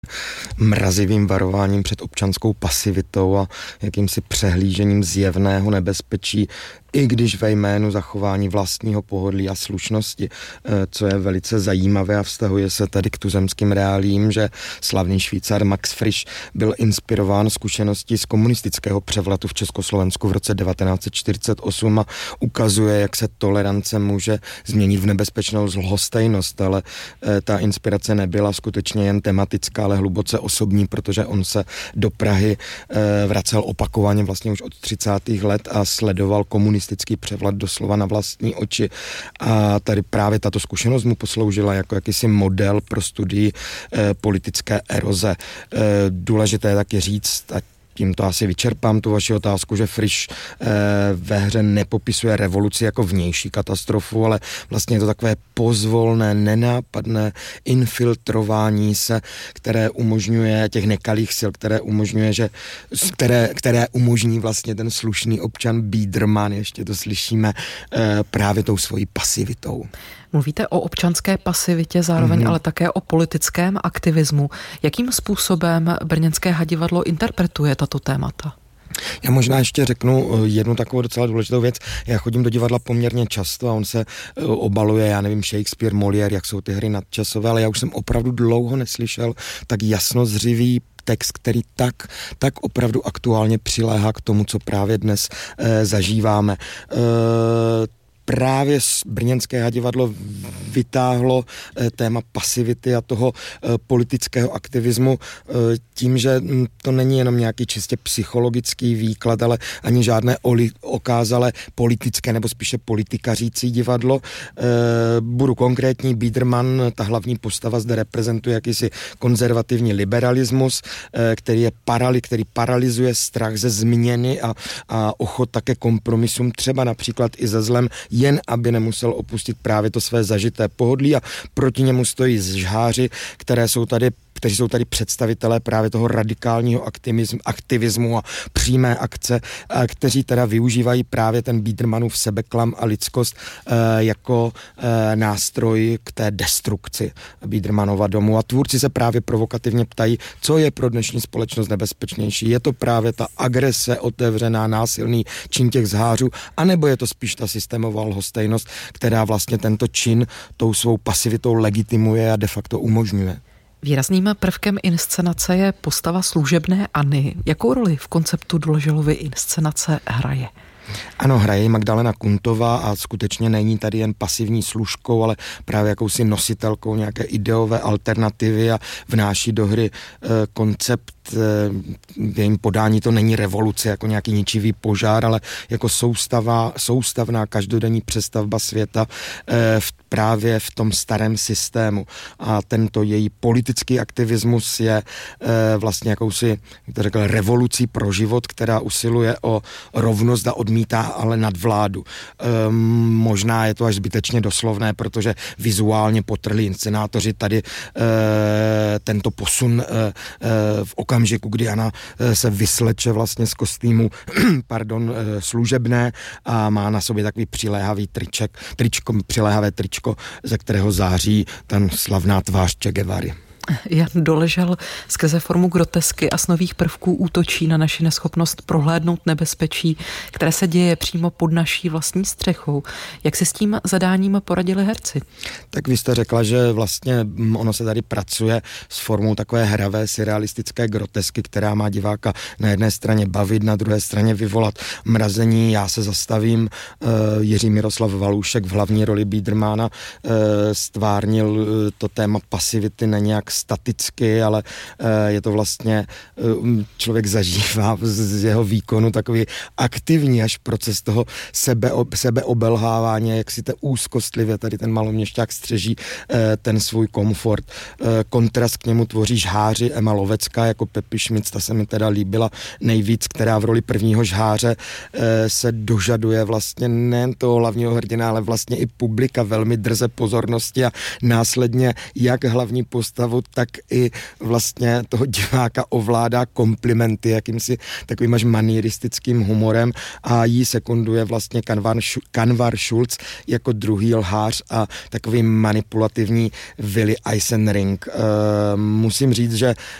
mrazivým varováním před občanskou pasivitou a jakýmsi přehlížením zjevného nebezpečí, i když ve jménu zachování vlastního pohodlí a slušnosti, co je velice zajímavé a vztahuje se tady k tuzemským reálím, že slavný Švýcar Max Frisch byl inspirován zkušeností z komunistického převratu v Československu v roce 1948 a ukazuje, jak se tolerance může změnit v nebezpečnou lhostejnost, ale ta inspirace nebyla skutečně jen tematická, ale hluboce osobní, protože on se do Prahy vracel opakovaně vlastně už od 30. let a sledoval komunistický převrat doslova na vlastní oči. A tady právě tato zkušenost mu posloužila jako jakýsi model pro studii politické eroze. Důležité je taky říct, tímto asi vyčerpám tu vaši otázku, že Frisch ve hře nepopisuje revoluci jako vnější katastrofu, ale vlastně je to takové pozvolné, nenápadné infiltrování se, které umožňuje těch nekalých sil, které umožní vlastně ten slušný občan Biedermann, ještě to slyšíme, právě tou svojí pasivitou. Mluvíte o občanské pasivitě, zároveň ale také o politickém aktivismu. Jakým způsobem brněnské hadivadlo interpretuje tato témata? Já možná ještě řeknu jednu takovou docela důležitou věc. Já chodím do divadla poměrně často a on se obaluje, já nevím, Shakespeare, Molière, jak jsou ty hry nadčasové, ale já už jsem opravdu dlouho neslyšel tak jasnozřivý text, který tak opravdu aktuálně přiléhá k tomu, co právě dnes zažíváme. Právě brněnské hadivadlo vytáhlo téma pasivity a toho politického aktivismu tím, že to není jenom nějaký čistě psychologický výklad, ale ani žádné okázale politické nebo spíše politikařící divadlo. Budu konkrétní, Biedermann, ta hlavní postava zde reprezentuje jakýsi konzervativní liberalismus, který paralyzuje strach ze změny a ochota ke kompromisům, třeba například i ze zlem, jen aby nemusel opustit právě to své zažité pohodlí, a proti němu stojí žháři, kteří jsou tady představitelé právě toho radikálního aktivismu a přímé akce, kteří teda využívají právě ten Biedermannův sebeklam a lidskost jako nástroj k té destrukci Biedermannova domu. A tvůrci se právě provokativně ptají, co je pro dnešní společnost nebezpečnější. Je to právě ta agrese, otevřená, násilný čin těch žhářů, anebo je to spíš ta systémová lhostejnost, která vlastně tento čin tou svou pasivitou legitimuje a de facto umožňuje. Výrazným prvkem inscenace je postava služebné Anny. Jakou roli v konceptu Doležalovy inscenace hraje? Ano, hraje Magdalena Kuntová a skutečně není tady jen pasivní služkou, ale právě jakousi nositelkou nějaké ideové alternativy a vnáší do hry koncept. V jejím podání to není revoluce jako nějaký ničivý požár, ale jako soustavná každodenní přestavba světa právě v tom starém systému. A tento její politický aktivismus je vlastně jakousi, jak to řekl, revolucí pro život, která usiluje o rovnost a odmítá ale nadvládu. Možná je to až zbytečně doslovné, protože vizuálně potrhli inscenátoři tady tento posun v okamžiku, kdy Anna se vysleče vlastně z kostýmu služebné a má na sobě takový přiléhavé tričko, ze kterého září tam slavná tvář Che Guevary. Jan Doležal skrze formu grotesky a snových prvků útočí na naši neschopnost prohlédnout nebezpečí, které se děje přímo pod naší vlastní střechou. Jak si s tím zadáním poradili herci? Tak vy jste řekla, že vlastně ono se tady pracuje s formou takové hravé surrealistické grotesky, která má diváka na jedné straně bavit, na druhé straně vyvolat mrazení. Já se zastavím. Jiří Miroslav Valůšek v hlavní roli Biedermanna stvárnil to téma pasivity na nějak staticky, ale je to vlastně, člověk zažívá z jeho výkonu takový aktivní až proces toho sebeobelhávání, jak si to úzkostlivě tady ten maloměšťák střeží ten svůj komfort. Kontrast k němu tvoří žháři Emma Lovecká jako Pepi Schmitz, ta se mi teda líbila nejvíc, která v roli prvního žháře se dožaduje vlastně nejen toho hlavního hrdina, ale vlastně i publika velmi drze pozornosti a následně jak hlavní postavu, scénu, tak i vlastně toho diváka ovládá komplimenty jakýmsi takovým až manieristickým humorem a jí sekunduje vlastně Kanvar Schulz jako druhý lhář a takový manipulativní Willy Eisenring. Musím říct, že